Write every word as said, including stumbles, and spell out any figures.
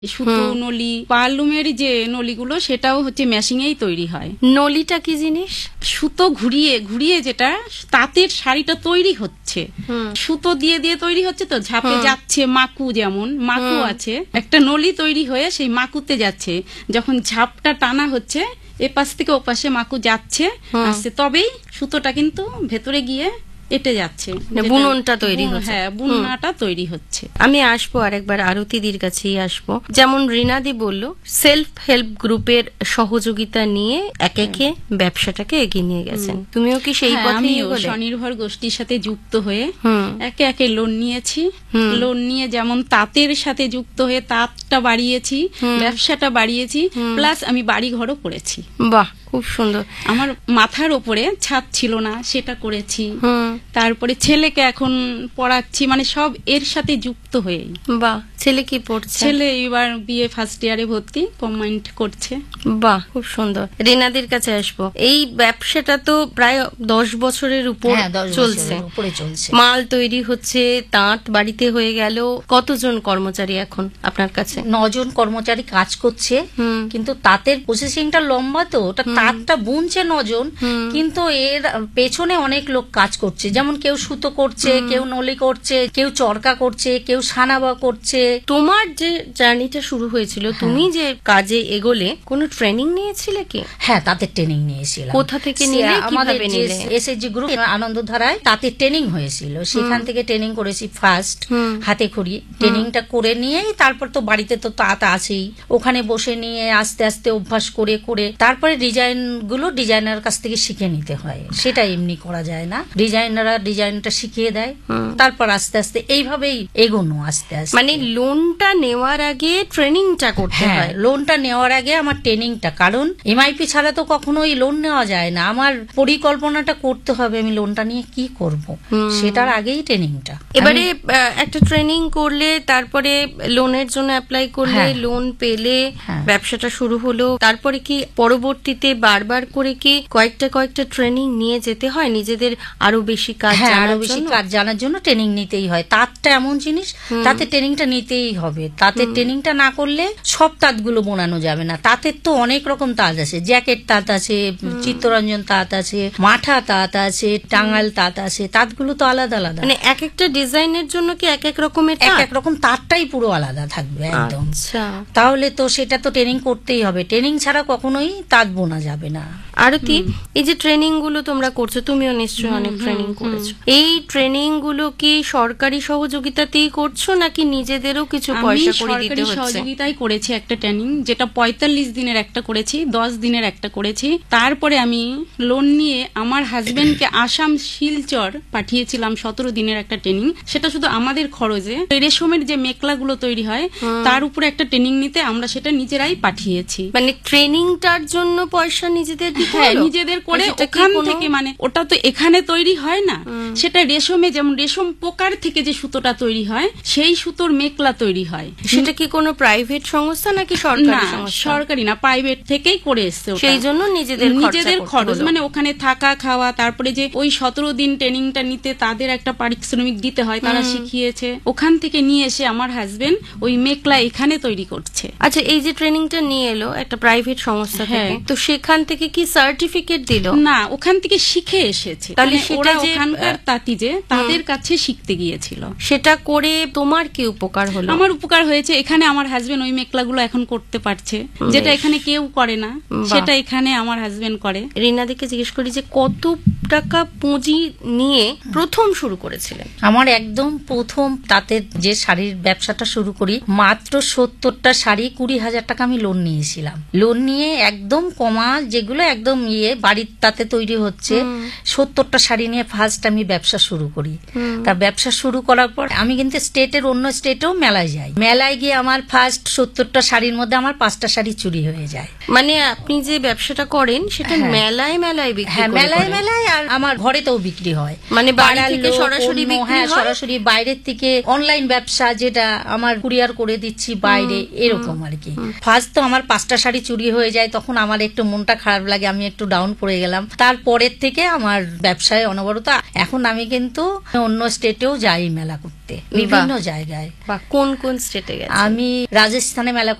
সুতো নলি পারলুমের যে নলিগুলো সেটাও হচ্ছে মেশিনেই তৈরি হয়। নলিটা কি জিনিস? সুতো ঘুরিয়ে ঘুরিয়ে যেটা তাঁতের শাড়িটা তৈরি হচ্ছে, সুতো দিয়ে দিয়ে তৈরি হচ্ছে, তো ঝাপে যাচ্ছে মাকু, যেমন মাকু আছে একটা নলি তৈরি হয়ে সেই মাকুতে যাচ্ছে, যখন ঝাপটা টানা হচ্ছে এপাশ থেকে ওপাশে মাকু যাচ্ছে আসছে, তবেই সুতোটা কিন্তু ভেতরে গিয়ে এটে যাচ্ছে, বুননটা তৈরি হচ্ছে। হ্যাঁ, বুননাটা তৈরি হচ্ছে। আমি আসবো আরেকবার আরতিদির কাছেই আসবো। যেমন রিনাদি বলল, সেলফ হেল্প গ্রুপের সহযোগিতা নিয়ে এক একে ব্যবসাটাকে এগিয়ে নিয়ে গেছেন, তুমিও কি সেই পথেই এগোলে? স্বনির্ভর গোষ্ঠীর সাথে যুক্ত হয়ে একে একে লোন নিয়েছি। লোন নিয়ে যেমন তাঁতের সাথে যুক্ত হয়ে তাঁতটা বাড়িয়েছি, ব্যবসাটা বাড়িয়েছি, প্লাস আমি বাড়ি ঘরও করেছি। বাহ, খুব সুন্দর। আমার মাথার ওপরে ছাদ ছিল না, সেটা করেছি। তারপরে ছেলেকে এখন পড়াচ্ছি, মানে সব এর সাথে যুক্ত হয়ে। বাহ, ছেলে কি পড়ছে? ছেলে এবার বিএ ফার্স্ট ইয়ারে ভর্তি, কম্বাইন্ড করছে। বাহ, খুব সুন্দর। রিনাদির কাছে আসবো। এই ব্যবসাটা তো প্রায় দশ বছরের উপর চলছে, মাল তৈরি হচ্ছে, তাঁত বাড়িতে হয়ে গেল। কতজন কর্মচারী এখন আপনার কাছে? নজন কর্মচারী কাজ করছে, কিন্তু তাঁতের প্রসেসিংটা লম্বা, তো ওটা তাঁতটা বুনছে নজন, কিন্তু এর পেছনে অনেক লোক কাজ করছে। যেমন কেউ সুতো করছে, কেউ নলি করছে, কেউ চরকা করছে, কেউ সানাবা করছে। তোমার যে জার্নিটা শুরু হয়েছিল, তুমি যে কাজে এগোলে, কোনো ট্রেনিং নিয়েছিলে কি? হ্যাঁ, তাঁতের ট্রেনিং নিয়েছিলাম। কোথা থেকে নিলে? আমাদের এসএসজি গ্রুপ আনন্দধারায় তাঁতের ট্রেনিং হয়েছিল, সেখান থেকে ট্রেনিং করেছি ফার্স্ট হাতে খড়ি। ট্রেনিংটা করে নিয়েই তারপর তো বাড়িতে তো তাঁত আছেই, ওখানে বসে নিয়ে আস্তে আস্তে অভ্যাস করে করে তারপরে ডিজাইন গুলো ডিজাইনার কাছ থেকে শিখে নিতে হয়। সেটা এমনি করা যায় না, ডিজাইনাররা ডিজাইনটা শিখিয়ে দেয়, তারপর আস্তে আস্তে এইভাবেই এগোনো আস্তে আস্তে। মানে লোনটা নেওয়ার আগে ট্রেনিংটা করতে হয়? লোনটা নেওয়ার আগে আমার ট্রেনিংটা, কারণ এমআইপি ছাড়া তো কখনোই লোন নেওয়া যায় না। আমার পরিকল্পনাটা করতে হবে আমি লোনটা নিয়ে কি করব, সেটার আগেই ট্রেনিংটা। এবারে একটা ট্রেনিং করলে, তারপরে লোনের জন্য অ্যাপ্লাই করলে, লোন পেলে, ব্যবসাটা শুরু হলো, তারপরে কি পরবর্তীতে বারবার করে কি কয়েকটা কয়েকটা ট্রেনিং নিয়ে যেতে হয় নিজেদের আরো বেশি কাজ আরো বেশি কাজ জানার জন্য? ট্রেনিং নিতেই হয়। তাঁতটা এমন জিনিস, তাতে ট্রেনিংটা নিতেই হবে। তাঁতের ট্রেনিংটা না করলে সব তাঁতগুলো বোনানো যাবে না। তাঁতের তো অনেক রকম তাঁত আছে, জ্যাকেট তাঁত আছে, চিত্তরঞ্জন তাঁত আছে, মাঠা তাঁত আছে, টাঙ্গাল তাঁত আছে, তাঁতগুলো তো আলাদা আলাদা। মানে এক একটা ডিজাইনের জন্য কি এক এক রকমের এক এক রকম তাঁতটাই পুরো আলাদা থাকবে একদম। আচ্ছা, তাহলে তো সেটা তো ট্রেনিং করতেই হবে, ট্রেনিং ছাড়া কখনোই তাঁত বোনা যাবে না। আরতি, এই যে ট্রেনিং গুলো তোমরা করছো, তুমিও নিশ্চয়ই অনেক ট্রেনিং করেছো, এই ট্রেনিং গুলো কি সরকারি সহযোগিতাতেই করছো নাকি নিজেদেরও কিছু পয়সা করে দিতে হচ্ছে? সহযোগিতাই করেছি একটা ট্রেনিং, যেটা পঁয়তাল্লিশ দিনের একটা করেছি, দশ দিনের একটা করেছি। তারপরে আমি লোন নিয়ে আমার হাজবেন্ডকে আসাম শিলচর পাঠিয়েছিলাম সতেরো দিনের একটা ট্রেনিং। সেটা শুধু আমাদের খরচে, রেশমের যে মেখলাগুলো তৈরি হয় তার উপরে একটা ট্রেনিং নিতে আমরা সেটা নিজেরাই পাঠিয়েছি। মানে ট্রেনিংটার জন্য পয়সা নিজেদের? হ্যাঁ, নিজেদের করে ওখান থেকে, মানে ওটা তো এখানে তৈরি হয় না, সেটা রেশমে, যেমন রেশম পোকার থেকে যে সুতোটা তৈরি হয় সেই সুতোর মেখলা তৈরি হয়। সেটা কি কোনো প্রাইভেট সংস্থা নাকি সরকারি সংস্থা? সরকারি না, প্রাইভেট থেকেই করে এসছে। সেই জন্য নিজেদের নিজেদের খরচ, মানে ওখানে থাকা খাওয়া, তারপরে যে ওই সতেরো দিন ট্রেনিংটা নিতে তাদের একটা পারিশ্রমিক দিতে হয়, তারা শিখিয়েছে, ওখান থেকে নিয়ে এসে আমার হাজবেন্ড ওই মেখলা এখানে তৈরি করছে। আচ্ছা, এই যে ট্রেনিংটা নিয়ে এলো একটা প্রাইভেট সংস্থা থেকে, তো সেখান থেকে কি সার্টিফিকেট দিল? না, ওখান থেকে শিখে এসেছে। তাহলে ওরা ওখানকার তাঁতি যে তাদের কাছে শিখতে গিয়েছিল। সেটা করে তোমার কি উপকার হলো? আমার উপকার হয়েছে, এখানে আমার হাজবেন্ড ওই মেখলাগুলো এখন করতে পারছে, যেটা এখানে কেউ করে না, সেটা এখানে আমার হাজবেন্ড করে। রিনাদিকে জিজ্ঞেস করি যে কত টাকা পুঁজি নিয়ে প্রথম শুরু করেছিলেন? আমার একদম প্রথম তাঁতের যে শাড়ির ব্যবসাটা শুরু করি, মাত্র সত্তরটা শাড়ি কুড়ি হাজার টাকা আমি লোন নিয়েছিলাম। লোন নিয়ে একদম কমা, যেগুলো একদম ইয়ে বাড়ির তাতে তৈরি হচ্ছে, সত্তরটা শাড়ি নিয়ে ফার্স্ট আমি ব্যবসা শুরু করি। তা ব্যবসা শুরু করার পর আমি কিন্তু স্টেটের অন্য স্টেটেও মেলায় যাই। মেলায় গিয়ে আমার ফার্স্ট সত্তরটা শাড়ির মধ্যে আমার পাঁচটা শাড়ি চুরি হয়ে যায়। মানে আপনি যে ব্যবসাটা করেন সেটা মেলায় মেলায় বিক্রি? হ্যাঁ, মেলায় মেলায়, আর আমার ঘরেতেও বিক্রি হয়। মানে বাড়ি থেকে সরাসরি? হ্যাঁ, সরাসরি। বাইরের থেকে অনলাইন ব্যবসা, যেটা আমার কুরিয়ার করে দিচ্ছি বাইরে, এরকম আর কি। ফার্স্ট তো আমার পাঁচটা শাড়ি চুরি হয়ে যায়, তখন আমার একটু মনটা খারাপ লাগে। আমি একটু ডাউন পড়ে গেলাম। তারপরের থেকে আমার ব্যবসায় অনবরত। এখন আমি কিন্তু অন্য স্টেটেও যাই মেলা করতে, বিভিন্ন জায়গায়। কোন কোন স্টেটে গেছে? আমি রাজস্থানে মেলা